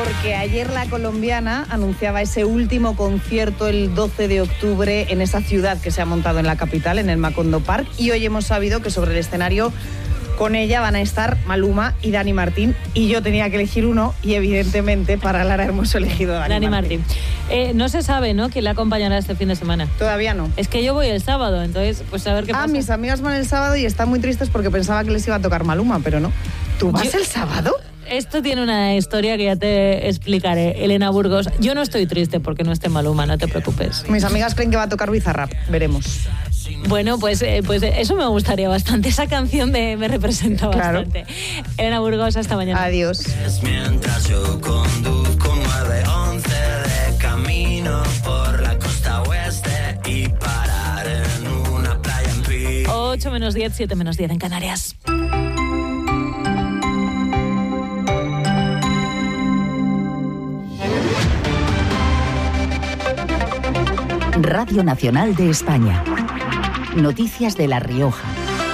Porque ayer la colombiana anunciaba ese último concierto el 12 de octubre en esa ciudad que se ha montado en la capital, en el Macondo Park, y hoy hemos sabido que sobre el escenario con ella van a estar Maluma y Dani Martín, y yo tenía que elegir uno, y evidentemente para Lara hemos elegido Dani Martín. No se sabe, ¿no?, quién la acompañará este fin de semana. Todavía no. Es que yo voy el sábado, entonces pues a ver qué pasa. Mis amigas van el sábado y están muy tristes porque pensaba que les iba a tocar Maluma, pero no. ¿Tú vas el sábado? Esto tiene una historia que ya te explicaré, Elena Burgos. Yo no estoy triste porque no esté Maluma, no te preocupes. Mis amigas creen que va a tocar Bizarrap, veremos. Bueno, pues eso me gustaría bastante. Esa canción me representa bastante. Elena Burgos, hasta mañana. Adiós. Mientras yo conduzco 911 de camino por la costa oeste y parar en una playa en Pi. 8 menos 10, 7 menos 10 en Canarias. Radio Nacional de España. Noticias de La Rioja.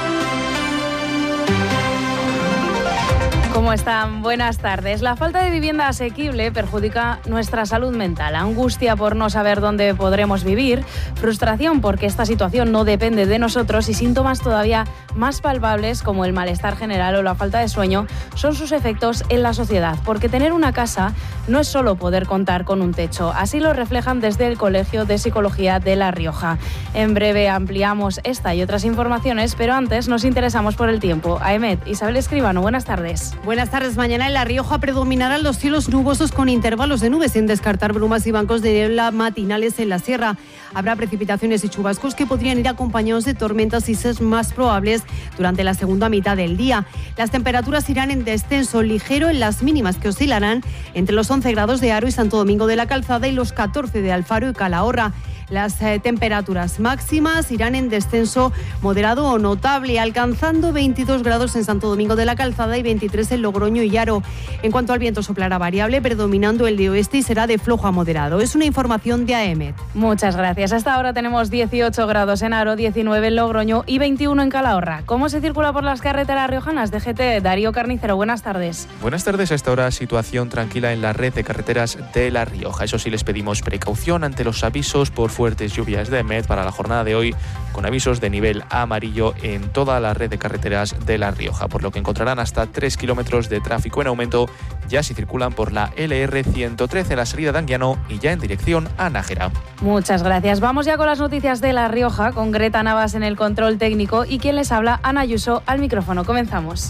¿Cómo están? Buenas tardes. La falta de vivienda asequible perjudica nuestra salud mental. Angustia por no saber dónde podremos vivir, frustración porque esta situación no depende de nosotros y síntomas todavía más palpables como el malestar general o la falta de sueño son sus efectos en la sociedad. Porque tener una casa no es solo poder contar con un techo. Así lo reflejan desde el Colegio de Psicología de La Rioja. En breve ampliamos esta y otras informaciones, pero antes nos interesamos por el tiempo. Aemet, Isabel Escribano, buenas tardes. Buenas tardes. Mañana en La Rioja predominarán los cielos nubosos con intervalos de nubes, sin descartar brumas y bancos de niebla matinales en la sierra. Habrá precipitaciones y chubascos que podrían ir acompañados de tormentas y ses más probables durante la segunda mitad del día. Las temperaturas irán en descenso ligero en las mínimas, que oscilarán entre los 11 grados de Haro y Santo Domingo de la Calzada y los 14 de Alfaro y Calahorra. Las temperaturas máximas irán en descenso moderado o notable, alcanzando 22 grados en Santo Domingo de la Calzada y 23 en Logroño y Haro. En cuanto al viento, soplará variable, predominando el de oeste y será de flojo a moderado. Es una información de AEMET. Muchas gracias. Hasta ahora tenemos 18 grados en Haro, 19 en Logroño y 21 en Calahorra. ¿Cómo se circula por las carreteras riojanas? DGT, Darío Carnicero, buenas tardes. Buenas tardes. A esta hora situación tranquila en la red de carreteras de La Rioja. Eso sí, les pedimos precaución ante los avisos por fuertes lluvias de AEMET para la jornada de hoy, con avisos de nivel amarillo en toda la red de carreteras de La Rioja, por lo que encontrarán hasta 3 kilómetros de tráfico en aumento ya si circulan por la LR113 en la salida de Anguiano y ya en dirección a Nájera. Muchas gracias. Vamos ya con las noticias de La Rioja, con Greta Navas en el control técnico y quien les habla, Ana Ayuso, al micrófono. Comenzamos.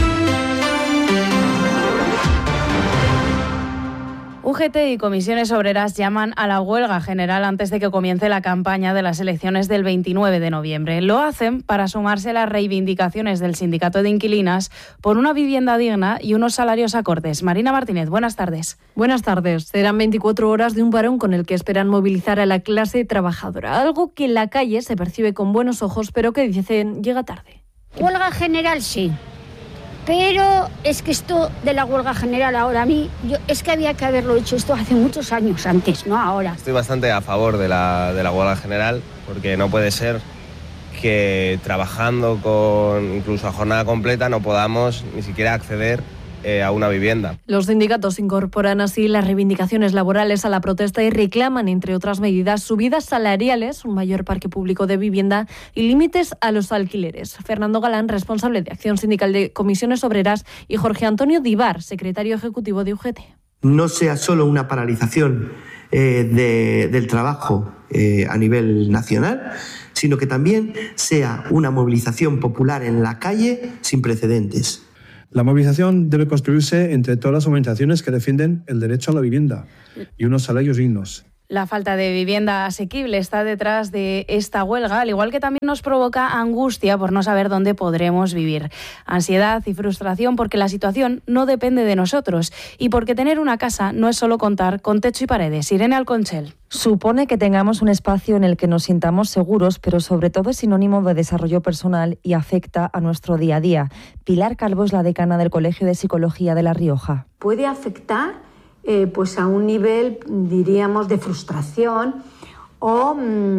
UGT y comisiones obreras llaman a la huelga general antes de que comience la campaña de las elecciones del 29 de noviembre. Lo hacen para sumarse a las reivindicaciones del sindicato de inquilinas por una vivienda digna y unos salarios acordes. Marina Martínez, buenas tardes. Buenas tardes. Serán 24 horas de un parón con el que esperan movilizar a la clase trabajadora. Algo que en la calle se percibe con buenos ojos, pero que dicen llega tarde. Huelga general sí. Pero es que esto de la huelga general ahora es que había que haberlo hecho esto hace muchos años antes, no ahora. Estoy bastante a favor de la huelga general porque no puede ser que trabajando con incluso a jornada completa no podamos ni siquiera acceder a una vivienda. Los sindicatos incorporan así las reivindicaciones laborales a la protesta y reclaman, entre otras medidas, subidas salariales, un mayor parque público de vivienda y límites a los alquileres. Fernando Galán, responsable de Acción Sindical de Comisiones Obreras, y Jorge Antonio Divar, secretario ejecutivo de UGT. No sea solo una paralización del trabajo a nivel nacional, sino que también sea una movilización popular en la calle sin precedentes. La movilización debe construirse entre todas las organizaciones que defienden el derecho a la vivienda y unos salarios dignos. La falta de vivienda asequible está detrás de esta huelga, al igual que también nos provoca angustia por no saber dónde podremos vivir. Ansiedad y frustración porque la situación no depende de nosotros y porque tener una casa no es solo contar con techo y paredes. Irene Alconchel. Supone que tengamos un espacio en el que nos sintamos seguros, pero sobre todo es sinónimo de desarrollo personal y afecta a nuestro día a día. Pilar Calvo es la decana del Colegio de Psicología de La Rioja. Puede afectar pues a un nivel, diríamos, de frustración o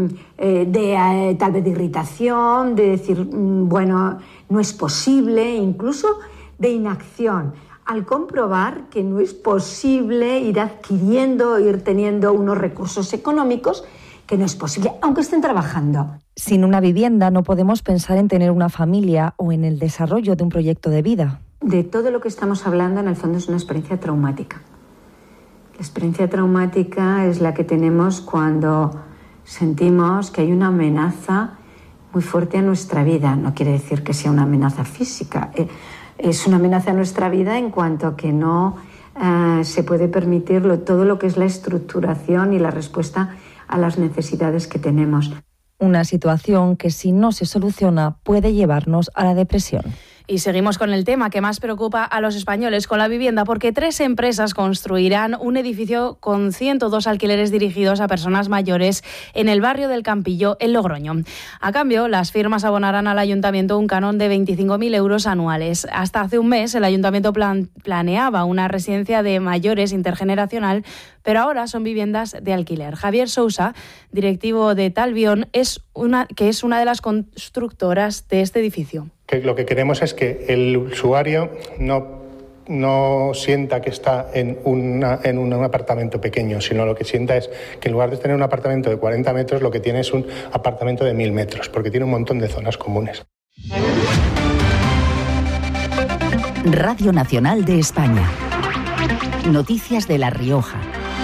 tal vez de irritación, de decir, bueno, no es posible, incluso de inacción. al comprobar que no es posible ir adquiriendo, ir teniendo unos recursos económicos, que no es posible, aunque estén trabajando. Sin una vivienda no podemos pensar en tener una familia o en el desarrollo de un proyecto de vida. De todo lo que estamos hablando, en el fondo, es una experiencia traumática. La experiencia traumática es la que tenemos cuando sentimos que hay una amenaza muy fuerte a nuestra vida. No quiere decir que sea una amenaza física. Es una amenaza a nuestra vida en cuanto que no se puede permitir todo lo que es la estructuración y la respuesta a las necesidades que tenemos. Una situación que, si no se soluciona, puede llevarnos a la depresión. Y seguimos con el tema que más preocupa a los españoles, con la vivienda, porque 3 empresas construirán un edificio con 102 alquileres dirigidos a personas mayores en el barrio del Campillo, en Logroño. A cambio, las firmas abonarán al ayuntamiento un canon de 25.000 euros anuales. Hasta hace un mes, el ayuntamiento planeaba una residencia de mayores intergeneracional, pero ahora son viviendas de alquiler. Javier Sousa, directivo de Talvión, es una de las constructoras de este edificio. Lo que queremos es que el usuario no sienta que está en un apartamento pequeño, sino lo que sienta es que en lugar de tener un apartamento de 40 metros, lo que tiene es un apartamento de 1.000 metros, porque tiene un montón de zonas comunes. Radio Nacional de España. Noticias de La Rioja.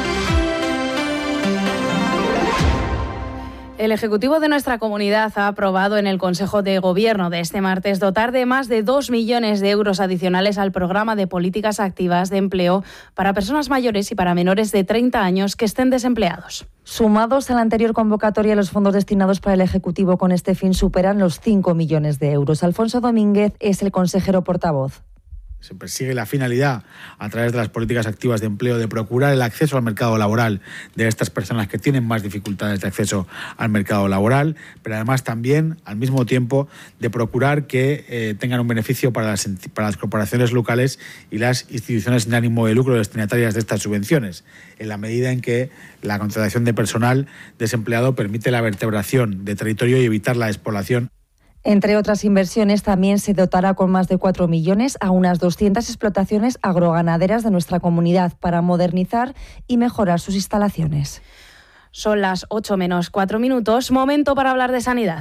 El Ejecutivo de nuestra comunidad ha aprobado en el Consejo de Gobierno de este martes dotar de más de 2 millones de euros adicionales al programa de políticas activas de empleo para personas mayores y para menores de 30 años que estén desempleados. Sumados a la anterior convocatoria, los fondos destinados para el Ejecutivo con este fin superan los 5 millones de euros. Alfonso Domínguez es el consejero portavoz. Se persigue la finalidad, a través de las políticas activas de empleo, de procurar el acceso al mercado laboral de estas personas que tienen más dificultades de acceso al mercado laboral, pero además también, al mismo tiempo, de procurar que tengan un beneficio para las corporaciones locales y las instituciones sin ánimo de lucro destinatarias de estas subvenciones, en la medida en que la contratación de personal desempleado permite la vertebración de territorio y evitar la despoblación. Entre otras inversiones, también se dotará con más de 4 millones a unas 200 explotaciones agroganaderas de nuestra comunidad para modernizar y mejorar sus instalaciones. Son las 8 menos 4 minutos, momento para hablar de sanidad.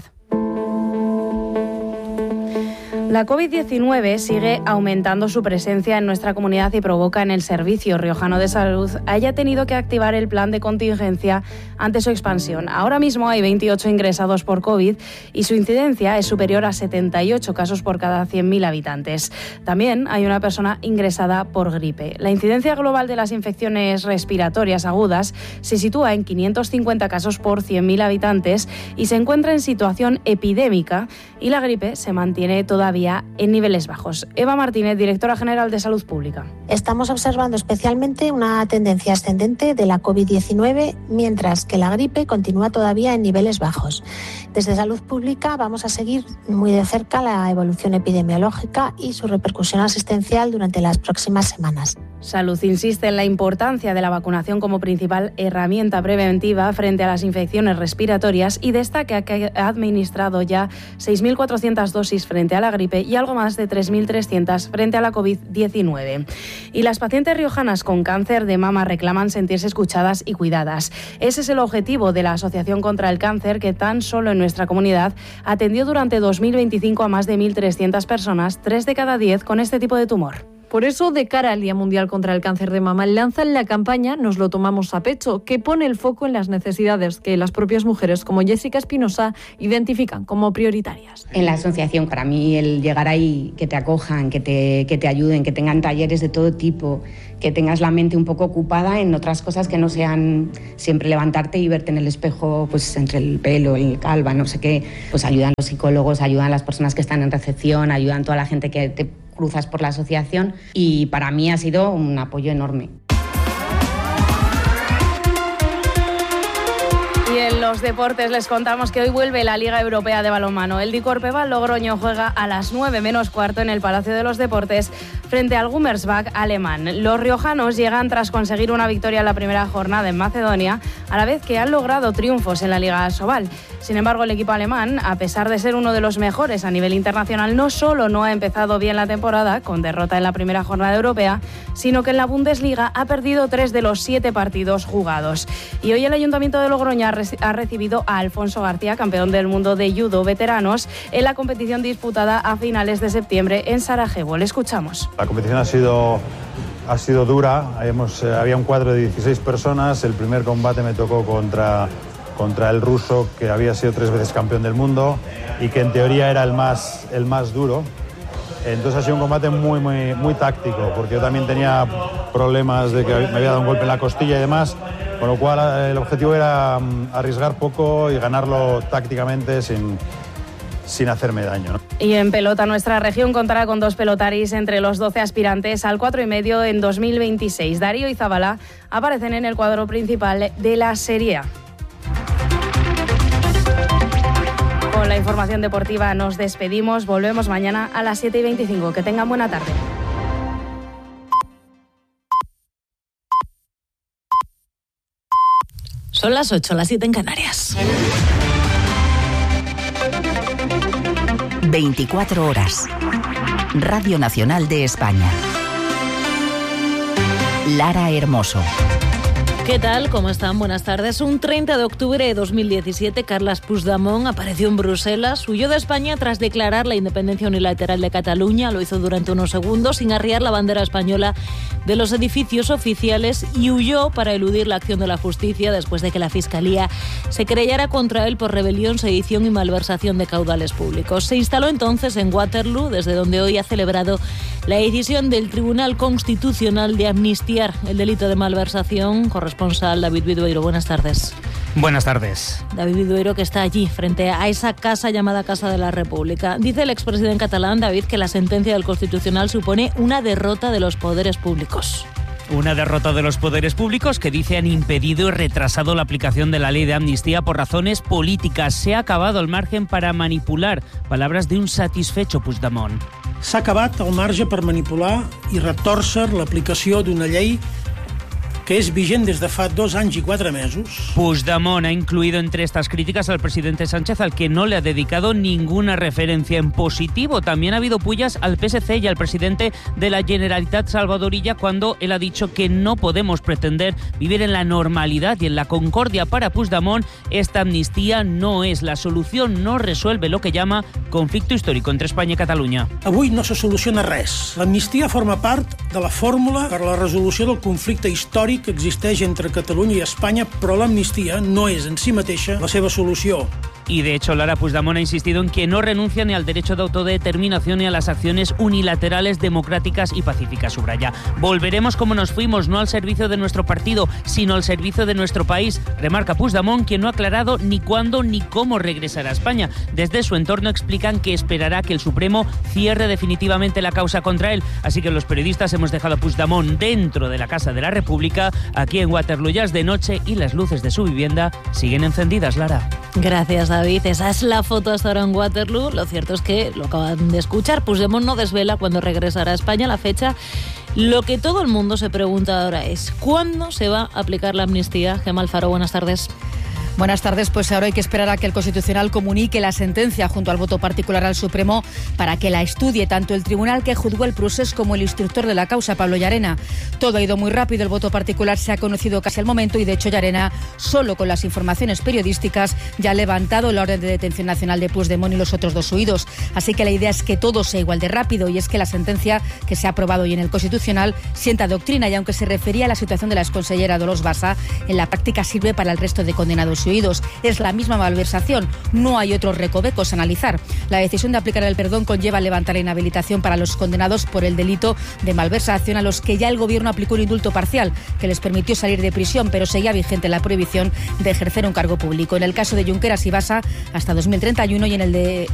La COVID-19 sigue aumentando su presencia en nuestra comunidad y provoca en el Servicio Riojano de Salud haya tenido que activar el plan de contingencia ante su expansión. Ahora mismo hay 28 ingresados por COVID y su incidencia es superior a 78 casos por cada 100.000 habitantes. También hay una persona ingresada por gripe. La incidencia global de las infecciones respiratorias agudas se sitúa en 550 casos por 100.000 habitantes y se encuentra en situación epidémica, y la gripe se mantiene todavía en niveles bajos. Eva Martínez, directora general de Salud Pública. Estamos observando especialmente una tendencia ascendente de la COVID-19, mientras que la gripe continúa todavía en niveles bajos. Desde Salud Pública vamos a seguir muy de cerca la evolución epidemiológica y su repercusión asistencial durante las próximas semanas. Salud insiste en la importancia de la vacunación como principal herramienta preventiva frente a las infecciones respiratorias y destaca que ha administrado ya 6.400 dosis frente a la gripe y algo más de 3.300 frente a la COVID-19. Y las pacientes riojanas con cáncer de mama reclaman sentirse escuchadas y cuidadas. Ese es el objetivo de la Asociación contra el Cáncer, que tan solo en nuestra comunidad atendió durante 2025 a más de 1.300 personas, 3 de cada 10 con este tipo de tumor. Por eso, de cara al Día Mundial contra el Cáncer de Mama, lanzan la campaña Nos lo tomamos a pecho, que pone el foco en las necesidades que las propias mujeres como Jessica Espinosa identifican como prioritarias. En la asociación, para mí, el llegar ahí, que te acojan, que te ayuden, que tengan talleres de todo tipo, que tengas la mente un poco ocupada en otras cosas que no sean siempre levantarte y verte en el espejo, pues entre el pelo, el calva, no sé qué, pues ayudan los psicólogos, ayudan las personas que están en recepción, ayudan toda la gente que te cruzas por la asociación, y para mí ha sido un apoyo enorme. Y en los deportes les contamos que hoy vuelve la Liga Europea de Balonmano. El Dicorpebal Logroño juega a las 9 menos cuarto en el Palacio de los Deportes frente al Gummersbach alemán. Los riojanos llegan tras conseguir una victoria en la primera jornada en Macedonia, a la vez que han logrado triunfos en la Liga Asobal. Sin embargo, el equipo alemán, a pesar de ser uno de los mejores a nivel internacional, no solo no ha empezado bien la temporada, con derrota en la primera jornada europea, sino que en la Bundesliga ha perdido 3 de los 7 partidos jugados. Y hoy el Ayuntamiento de Logroño ha recibido a Alfonso García, campeón del mundo de judo veteranos, en la competición disputada a finales de septiembre en Sarajevo. Le escuchamos. La competición ha sido dura. Había un cuadro de 16 personas. El primer combate me tocó contra el ruso, que había sido 3 veces campeón del mundo y que en teoría era el más duro. Entonces ha sido un combate muy táctico, porque yo también tenía problemas de que me había dado un golpe en la costilla y demás, con lo cual el objetivo era arriesgar poco y ganarlo tácticamente sin hacerme daño, ¿no? Y en pelota, nuestra región contará con 2 pelotaris entre los 12 aspirantes al 4,5 en 2026. Darío y Zabala aparecen en el cuadro principal de la Serie A. Con la información deportiva nos despedimos. Volvemos mañana a las 7:25. Que tengan buena tarde. Son las 8, las 7 en Canarias. 24 horas. Radio Nacional de España. Lara Hermoso. ¿Qué tal? ¿Cómo están? Buenas tardes. Un 30 de octubre de 2017, Carles Puigdemont apareció en Bruselas, huyó de España tras declarar la independencia unilateral de Cataluña, lo hizo durante unos segundos sin arriar la bandera española de los edificios oficiales y huyó para eludir la acción de la justicia después de que la Fiscalía se querellara contra él por rebelión, sedición y malversación de caudales públicos. Se instaló entonces en Waterloo, desde donde hoy ha celebrado la decisión del Tribunal Constitucional de amnistiar el delito de malversación. Corresponsal David Vidueiro, buenas tardes. Buenas tardes. David Vidueiro, que está allí, frente a esa casa llamada Casa de la República. Dice el expresidente catalán, David, que la sentencia del Constitucional supone una derrota de los poderes públicos. Una derrota de los poderes públicos que dice han impedido y retrasado la aplicación de la ley de amnistía por razones políticas. Se ha acabado el margen para manipular. Palabras de un satisfecho Puigdemont. S'ha acabat el marge per manipular i retòrcer l'aplicació d'una llei que es vigent desde fa 2 anys y 4 mesos. Puigdemont ha incluido entre estas críticas al presidente Sánchez, al que no le ha dedicado ninguna referencia en positivo. También ha habido pullas al PSC y al presidente de la Generalitat, Salvador Illa, cuando él ha dicho que no podemos pretender vivir en la normalidad y en la concordia. Para Puigdemont, esta amnistía no es la solución, no resuelve lo que llama conflicto histórico entre España y Catalunya. Avui no se soluciona res. L'amnistia forma part de la fórmula per a la resolució del conflicte històric que existeix entre Catalunya i Espanya, però l'amnistia no és en si mateixa la seva solució. Y de hecho, Lara, Puigdemont ha insistido en que no renuncia ni al derecho de autodeterminación ni a las acciones unilaterales, democráticas y pacíficas. Subraya: volveremos como nos fuimos, no al servicio de nuestro partido, sino al servicio de nuestro país. Remarca Puigdemont, quien no ha aclarado ni cuándo ni cómo regresará a España. Desde su entorno explican que esperará que el Supremo cierre definitivamente la causa contra él. Así que los periodistas hemos dejado a Puigdemont dentro de la Casa de la República. Aquí en Waterloo ya es de noche y las luces de su vivienda siguen encendidas, Lara. Gracias, David. Esa es la foto hasta ahora en Waterloo. Lo cierto es que lo acaban de escuchar. Puigdemont no desvela cuando regresará a España la fecha. Lo que todo el mundo se pregunta ahora es ¿cuándo se va a aplicar la amnistía? Gemma Alfaro, buenas tardes. Buenas tardes, pues ahora hay que esperar a que el Constitucional comunique la sentencia junto al voto particular al Supremo para que la estudie tanto el tribunal que juzgó el procés como el instructor de la causa, Pablo Llarena. Todo ha ido muy rápido, el voto particular se ha conocido casi al momento y de hecho Llarena, solo con las informaciones periodísticas, ya ha levantado la orden de detención nacional de Puigdemont y los otros 2 huidos. Así que la idea es que todo sea igual de rápido y es que la sentencia que se ha aprobado hoy en el Constitucional sienta doctrina y aunque se refería a la situación de la exconsellera Dolors Bassa, en la práctica sirve para el resto de condenados oídos. Es la misma malversación, no hay otros recovecos a analizar. La decisión de aplicar el perdón conlleva levantar la inhabilitación para los condenados por el delito de malversación a los que ya el gobierno aplicó un indulto parcial que les permitió salir de prisión, pero seguía vigente la prohibición de ejercer un cargo público. En el caso de Junqueras y Bassa hasta 2031 y en el de